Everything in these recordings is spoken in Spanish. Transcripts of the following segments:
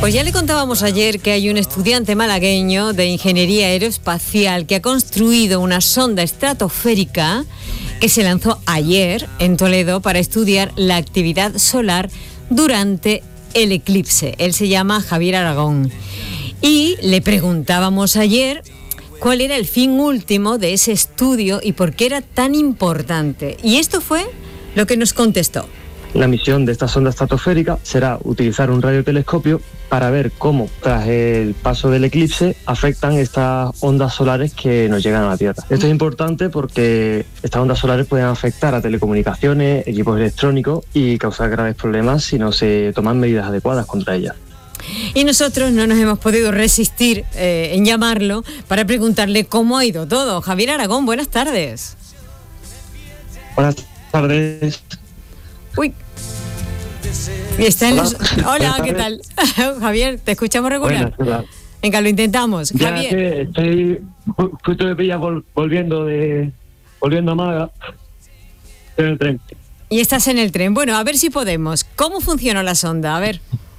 Pues ya le contábamos ayer que hay un estudiante malagueño de ingeniería aeroespacial que ha construido una sonda estratosférica que se lanzó ayer en Toledo para estudiar la actividad solar durante el eclipse. Él se llama Javier Aragón. Y le preguntábamos ayer cuál era el fin último de ese estudio y por qué era tan importante. Y esto fue lo que nos contestó. La misión de esta sonda estratosférica será utilizar un radiotelescopio para ver cómo, tras el paso del eclipse, afectan estas ondas solares que nos llegan a la Tierra. Esto es importante porque estas ondas solares pueden afectar a telecomunicaciones, equipos electrónicos y causar graves problemas si no se toman medidas adecuadas contra ellas. Y nosotros no nos hemos podido resistir en llamarlo para preguntarle cómo ha ido todo. Javier Aragón, buenas tardes. Buenas tardes. Uy. Está en los... Hola, ¿qué tal? Javier, te escuchamos regular. Buenas. Venga, lo intentamos. Ya Javier. que estoy justo de pilla volviendo a Málaga en el tren. Y estás en el tren. Bueno, a ver si podemos. ¿Cómo funcionó la sonda? A ver.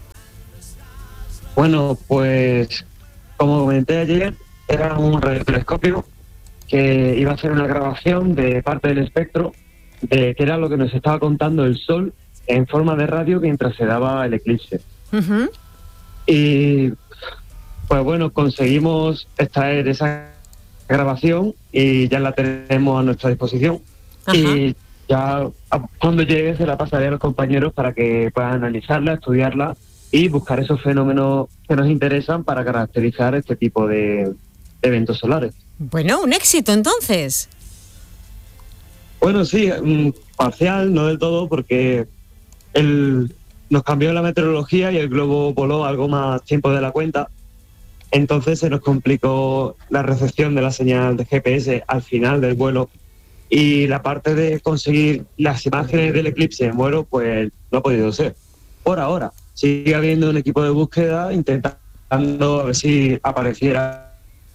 Bueno, pues como comenté ayer, era un radiotelescopio que iba a hacer una grabación de parte del espectro de que era lo que nos estaba contando el Sol en forma de radio mientras se daba el eclipse. Uh-huh. Y pues bueno, conseguimos extraer esa grabación y ya la tenemos a nuestra disposición. Ajá. Y ya cuando llegue se la pasaré a los compañeros para que puedan analizarla, estudiarla y buscar esos fenómenos que nos interesan para caracterizar este tipo de eventos solares. Bueno, un éxito entonces. Bueno, sí, parcial, no del todo, porque nos cambió la meteorología y el globo voló algo más tiempo de la cuenta. Entonces se nos complicó la recepción de la señal de GPS al final del vuelo. Y la parte de conseguir las imágenes del eclipse en vuelo, pues no ha podido ser. Por ahora, sigue habiendo un equipo de búsqueda intentando a ver si apareciera.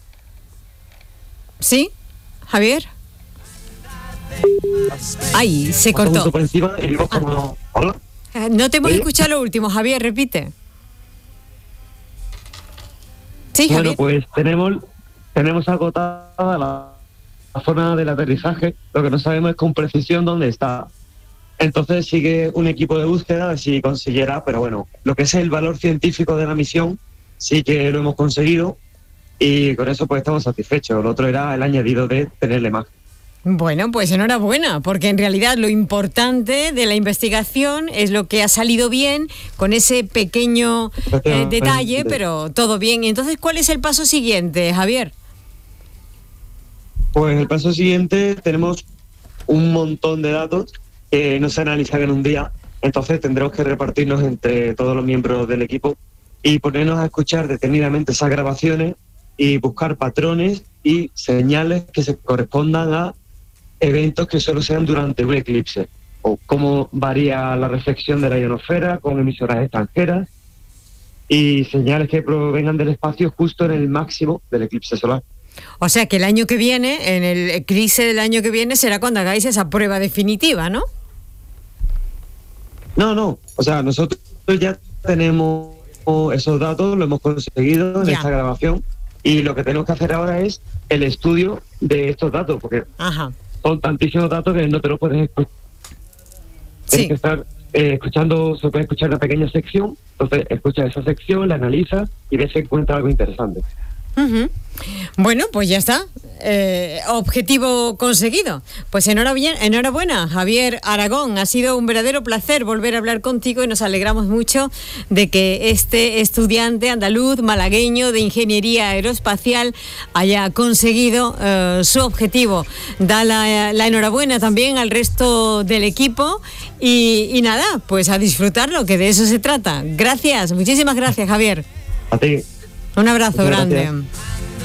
¿Sí, Javier? Ay, se cortó. Por encima y digo como... ¿Hola? No te hemos escuchado lo último, Javier, repite. Sí, Javier. Bueno, pues tenemos agotada la zona del aterrizaje. Lo que no sabemos es con precisión dónde está. Entonces sigue un equipo de búsqueda a ver si consiguiera, pero bueno, lo que es el valor científico de la misión sí que lo hemos conseguido y con eso pues estamos satisfechos. Lo otro era el añadido de tener la imagen. Bueno, pues enhorabuena, porque en realidad lo importante de la investigación es lo que ha salido bien, con ese pequeño detalle, pero todo bien. Entonces, ¿cuál es el paso siguiente, Javier? Pues el paso siguiente tenemos un montón de datos que no se analizan en un día, entonces tendremos que repartirnos entre todos los miembros del equipo y ponernos a escuchar detenidamente esas grabaciones y buscar patrones y señales que se correspondan a eventos que solo sean durante un eclipse, o cómo varía la reflexión de la ionosfera con emisoras extranjeras y señales que provengan del espacio justo en el máximo del eclipse solar. O sea que el año que viene, en el eclipse del año que viene, será cuando hagáis esa prueba definitiva, ¿no? No, o sea, nosotros ya tenemos esos datos, lo hemos conseguido en esta grabación y lo que tenemos que hacer ahora es el estudio de estos datos, porque son tantísimos datos que no te los puedes escuchar. Tienes que estar escuchando, se puede escuchar una pequeña sección, entonces escuchas esa sección, la analizas y ves si encuentras algo interesante. Uh-huh. Bueno, pues ya está. Objetivo conseguido. Pues enhorabuena, Javier Aragón. Ha sido un verdadero placer volver a hablar contigo y nos alegramos mucho de que este estudiante andaluz, malagueño de ingeniería aeroespacial haya conseguido su objetivo. Da la enhorabuena también al resto del equipo y nada, pues a disfrutarlo, que de eso se trata. Gracias, muchísimas gracias, Javier. A ti. Un abrazo grande. Gracias.